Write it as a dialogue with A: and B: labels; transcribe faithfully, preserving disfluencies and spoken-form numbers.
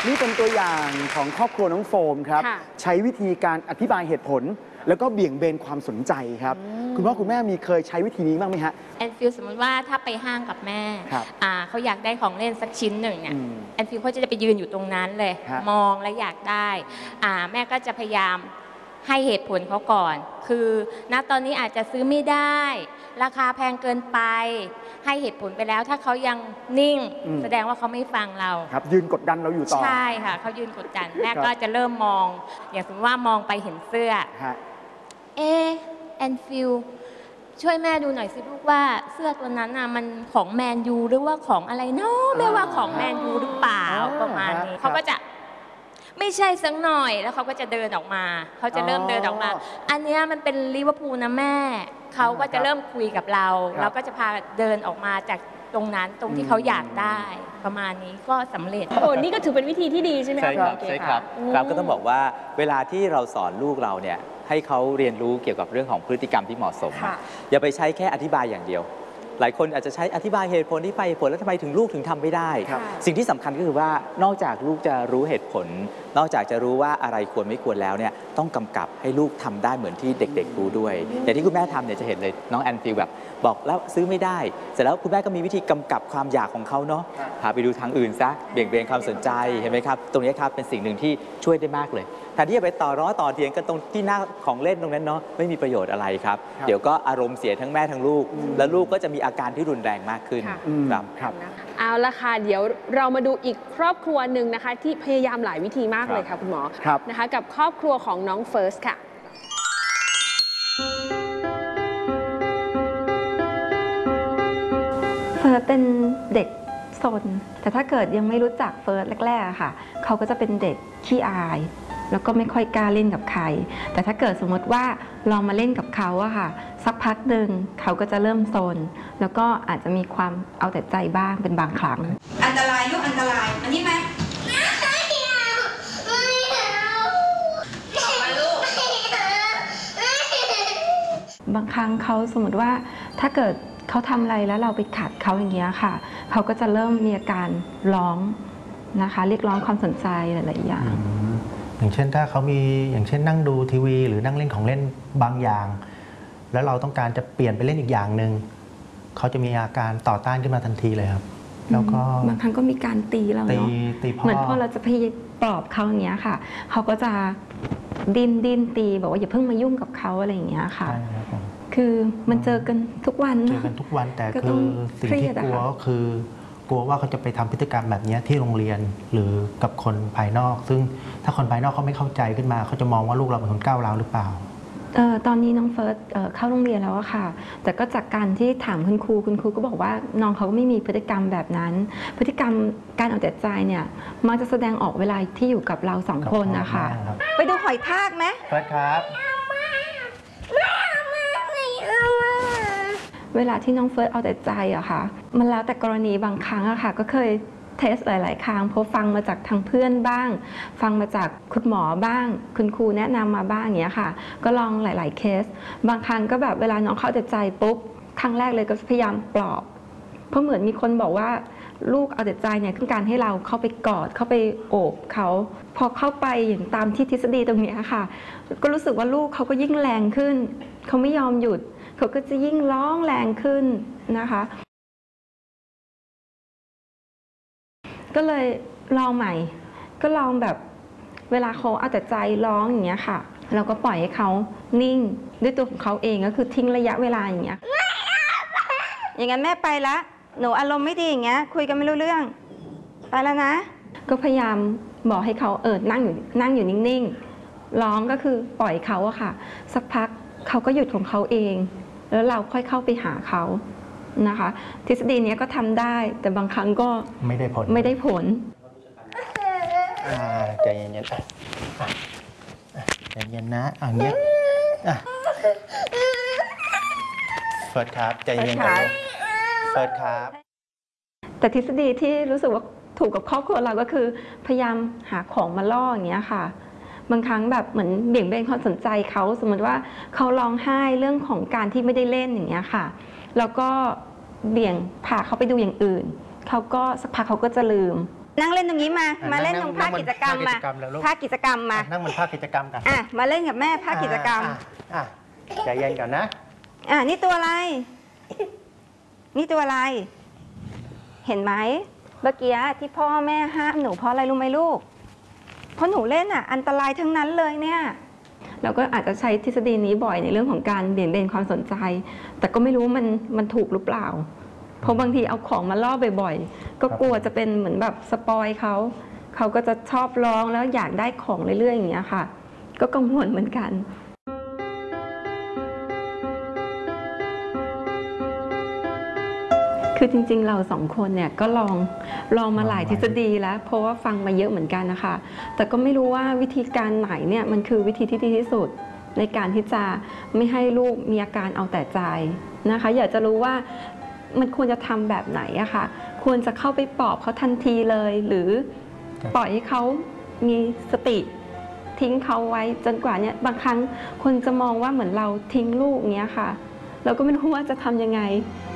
A: นี่เป็นตัวอย่างของครอบครัวน้องโฟมครับใช้วิธีการอธิบายเหตุผลแล้วก็เบี่ยงเบนความสนใจครับคุณพ่อคุณแม่มีเคยใช้วิธีนี้บ้างไหมฮะ
B: แอนฟิลสมมติว่าถ้าไปห้างกับแม่เขาอยากได้ของเล่นสักชิ้นหนึ่งเนี่ยแอนฟิลเขาจะไปยืนอยู่ตรงนั้นเลยมองและอยากได้แม่ก็จะพยายามให้เหตุผลเขาก่อนคือณตอนนี้อาจจะซื้อไม่ได้ราคาแพงเกินไปให้เหตุผลไปแล้วถ้าเขายังนิ่งแสดงว่าเขาไม่ฟังเรา
A: ครับยืนกดดันเราอยู่ต่อ
B: ใช่ค่ะเขายืนกดดันแม่ก็จะเริ่มมองอย่างสมมติว่ามองไปเห็นเสื้อเอแอนฟิลช่วยแม่ดูหน่อยสิลูกว่าเสื้อตัวนั้นน่ะมันของแมนยูหรือว่าของอะไรเนาะแม่ว่าของแมนยูหรือเปล่าประมาณนี้เขาก็จะไม่ใช่สักหน่อยแล้วเขาก็จะเดินออกมาเขาจะเริ่มเดินออกมาอันนี้มันเป็นลิเวอร์พูลนะแม่เขาก็จะเริ่มคุยกับเราเราก็จะพาเดินออกมาจากตรงนั้นตรงที่เขาอยากได้ประมาณนี้ก็สำเร็จ
C: โอ้นี่ก็ถือเป็นวิธีที่ดีใช่ไหม
D: ใช่ครับใช่ครับครับก็ต้องบอกว่าเวลาที่เราสอนลูกเราเนี่ยให้เขาเรียนรู้เกี่ยวกับเรื่องของพฤติกรรมที่เหมาะสมอย่าไปใช้แค่อธิบายอย่างเดียวหลายคนอาจจะใช้อธิบายเหตุผลที่ไปเหตุผลแล้วทำไมถึงลูกถึงทำไม่ได้สิ่งที่สำคัญก็คือว่านอกจากลูกจะรู้เหตุผลนอกจากจะรู้ว่าอะไรควรไม่ควรแล้วเนี่ยต้องกำกับให้ลูกทำได้เหมือนที่เด็กๆรู้ด้วยอย่างที่คุณแม่ทำเนี่ยจะเห็นเลยน้องแอนฟิลแบบบอกแล้วซื้อไม่ได้เสร็จแล้วคุณแม่ก็มีวิธีกำกับความอยากของเขาเนาะพาไปดูทางอื่นซะเบี่ยงเบนความสนใจเห็นไหมครับตรงนี้ครับเป็นสิ่งหนึ่งที่ช่วยได้มากเลยแทนที่จะไปต่อร้อต่อเถียงกันตรงที่หน้าของเล่นตรงนั้นเนาะไม่มีประโยชน์อะไรครับเดี๋ยวก็อารมณ์เสียทั้งแม่ทั้งลูกแล้วลูกก็จะมีอาการที่รุนแรงมากขึ้นครับ
C: ครับเอาละค่ะเดี๋ยวเรามาดูอีกครอบครัวหนึ่งนะคะที่พยายามหลายวิธีมากเลยค่ะคุณหมอนะคะกับครอบครัวของน้องเฟิร์สค่ะ
E: เฟิร์สเป็นเด็กซนแต่ถ้าเกิดยังไม่รู้จักเฟิร์สแรกๆค่ะเขาก็จะเป็นเด็กขี้อายแล้วก็ไม่ค่อยกล้าเล่นกับใครแต่ถ้าเกิดสมมติว่าลองมาเล่นกับเขาอะค่ะสักพักหนึ่งเขาก็จะเริ่มซนแล้วก็อาจจะมีความเอาแต่ใจบ้างเป็นบางครั้ง
F: อันตรายลูกอันตรายอันนี้ไหม
E: บางครั้งเขาสมมติว่าถ้าเกิดเขาทำอะไรแล้วเราไปขัดเขาอย่างเงี้ยค่ะเขาก็จะเริ่มมีอาการร้องนะคะเรียกร้องความสนใจหลายๆอย่าง
G: อย่างเช่นถ้าเขามีอย่างเช่นนั่งดูทีวีหรือนั่งเล่นของเล่นบางอย่างแล้วเราต้องการจะเปลี่ยนไปเล่นอีกอย่างหนึ่งเขาจะมีอาการต่อต้านขึ้นมาทันทีเลยครับแล้วก็
E: บางครั้งก็มีการตีเราเนาะเหมือนพอเราจะพยายามปลอบเขาอย่างเงี้ยค่ะเขาก็จะดิ้นดิ้นตีบอกว่าอย่าเพิ่งมายุ่งกับเขาอะไรอย่างเงี้ยค่ะคือมันเจอกันทุกวัน
G: เจอกันทุกวันแต่คือสิ่งที่กลัวก็คือกลัวว่าเขาจะไปทำพฤติกรรมแบบนี้ที่โรงเรียนหรือกับคนภายนอกซึ่งถ้าคนภายนอกเขาไม่เข้าใจขึ้นมาเขาจะมองว่าลูกเราเป็นคนก้าวร้าวหรือเปล่า
E: เอ่อตอนนี้น้องเฟิร์สเอ่อเข้าโรงเรียนแล้วอะค่ะแต่ก็จากการที่ถามคุณครูคุณครูก็บอกว่าน้องเขาก็ไม่มีพฤติกรรมแบบนั้นพฤติกรรมการเอาแต่ใจเนี่ยมักจะแสดงออกเวลาที่อยู่กับเราสองคนนะคะ
F: ไปดูหอยทากไหม
G: เฟิร์สครับ
E: เวลาที่น้องเฟิร์สเอาแต่ใจอะค่ะมันแล้วแต่กรณีบางครั้งอะค่ะก็เคยเทสหลายๆครั้งเพราะฟังมาจากทางเพื่อนบ้างฟังมาจากคุณหมอบ้างคุณครูแนะนำมาบ้างอย่างเงี้ยค่ะก็ลองหลายๆเคสบางครั้งก็แบบเวลาน้องเข้าแต่ใจปุ๊บครั้งแรกเลยก็พยายามปลอบเพราะเหมือนมีคนบอกว่าลูกเอาแต่ใจเนี่ยต้องการให้เราเข้าไปกอดเข้าไปโอบเขาพอเข้าไปอย่างตามที่ทฤษฎีตรงนี้ค่ะก็รู้สึกว่าลูกเขาก็ยิ่งแรงขึ้นเขาไม่ยอมหยุดเขาก็จะยิ่งร้องแรงขึ้นนะคะก็เลยลองใหม่ก็ลองแบบเวลาเขาเอาแต่ใจร้องอย่างเงี้ยค่ะเราก็ปล่อยให้เขานิ่งด้วยตัวของเขาเองก็คือทิ้งระยะเวลาอย่างเงี้ย
F: อย่างนั้นแม่ไปละหนูอารมณ์ไม่ดีอย่างเงี้ยคุยกันไม่รู้เรื่องไปแล้วนะ
E: ก็พยายามบอกให้เขาเออนั่งอยู่นั่งอยู่นิ่งๆร้องก็คือปล่อยเขาอะค่ะสักพักเขาก็หยุดของเขาเองแล้วเราค่อยเข้าไปหาเขานะคะทฤษฎีนี้ก็ทำได้แต่บางครั้งก็
G: ไม่ได้ผล
E: ไม่ได้ผล
G: ใจเย็นๆใจเย็นนะอ่ะเงี้ยเฟิร์สครับใจเย็นครับเฟิร์สครับ
E: แต่ทฤษฎีที่รู้สึกว่าถูกกับครอบครัวเราก็คือพยายามหาของมาล่ออย่างเงี้ยค่ะบางครั้งแบบเหมือนเบี่ยงเบนความสนใจเขาสมมติว่าเขาร้องไห้เรื่องของการที่ไม่ได้เล่นอย่างเงี้ยค่ะแล้วก็เบี่ยงพาเขาไปดูอย่างอื่นเขาก็สักพักเขาก็จะลืม
F: นั่งเล่นตรงนี้มา
G: อ่ะ
F: มาเล่น
G: นั่ง
F: ตรงภาค
G: นั่งบน
F: กิจกรรม
G: ภาคกิ
F: มา
G: จกรรมแล้วลูก
F: ภาคกิจกรรมมา
G: นั่งบนภาคกิจกรรมกัน
F: อ่ะมาเล่นกับแม่ภาคกิจกรรม
G: อ่ะอ่ะใจเย็นก่อนนะ
F: อ่ะนี่ตัวอะไร นี่ตัวอะไร เห็นไหมเมื่อกี้ที่พ่อแม่ห้ามหนูเพราะอะไรรู้ไหมลูก เพราะหนูเล่นอ่ะอันตรายทั้งนั้นเลยเนี่ย
E: เราก็อาจจะใช้ทฤษฎีนี้บ่อยในเรื่องของการเบี่ยงเบนความสนใจ แต่ก็ไม่รู้มันมันถูกหรือเปล่า เพราะบางทีเอาของมาล่อบ่อยๆ ก็กลัวจะเป็นเหมือนแบบสปอยเขา เขาก็จะชอบร้องแล้วอยากได้ของเรื่อยๆอย่างเงี้ยค่ะ ก็กังวลเหมือนกัน คือจริงๆ เราสองคนเนี่ยก็ลองลองมาหลายทฤษฎีแล้ว เพราะว่าฟังมาเยอะเหมือนกันนะคะ แต่ก็ไม่รู้ว่าวิธีการไหนเนี่ยมันคือวิธีที่ดีที่สุดในการที่จะไม่ให้ลูกมีอาการเอาแต่ใจนะคะ อยากจะรู้ว่ามันควรจะทำแบบไหนอะค่ะ ควรจะเข้าไปปลอบเขาทันทีเลย หรือปล่อยให้เขามีสติทิ้งเขาไว้จนกว่าเนี่ยบางครั้งคนจะมองว่าเหมือนเราทิ้งลูกเงี้ยค่ะเราก็ไม่รู้ว่าจะทำยังไง